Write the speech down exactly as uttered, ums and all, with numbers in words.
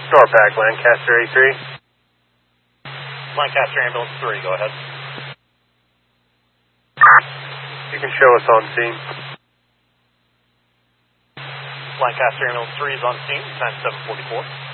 Norpac, Lancaster A three. Lancaster Ambulance three, go ahead. You can show us on scene. Lancaster Ambulance three is on scene, time seven forty-four.